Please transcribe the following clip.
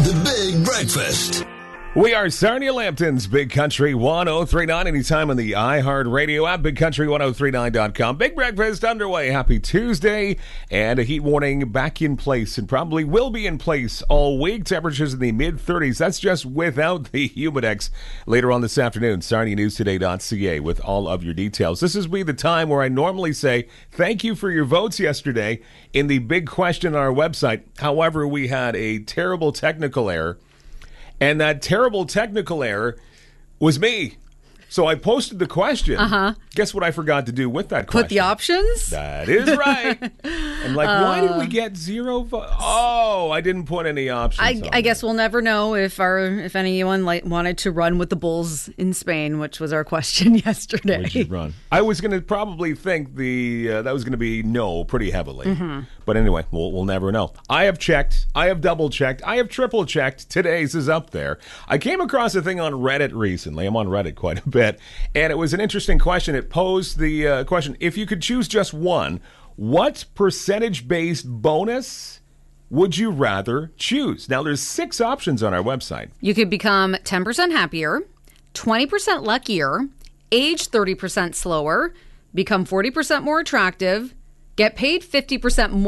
The Big Breakfast. We are Sarnia Lambton's Big Country 1039. Anytime on the iHeartRadio app, BigCountry1039.com. Big Breakfast underway. Happy Tuesday. And a heat warning back in place and probably will be in place all week. Temperatures in the mid-30s. That's just without the Humidex. Later on this afternoon, SarniaNewsToday.ca with all of your details. This is the time where I normally say thank you for your votes yesterday in the big question on our website. However, we had a terrible technical error. And that terrible technical error was me. So I posted the question. Guess what I forgot to do with that question? Put the options? That is right. I'm like, why did we get 0 votes? Oh, I didn't put any options. I guess we'll never know if anyone wanted to run with the Bulls in Spain, which was our question yesterday. Would you run? I was going to probably think that was going to be no pretty heavily. But anyway, we'll never know. I have checked. I have double checked. I have triple checked. Today's is up there. I came across a thing on Reddit recently. I'm on Reddit quite a bit. And it was an interesting question. It posed the question, if you could choose just one, what percentage-based bonus would you rather choose? Now, there's 6 options on our website. You could become 10% happier, 20% luckier, age 30% slower, become 40% more attractive, get paid 50% more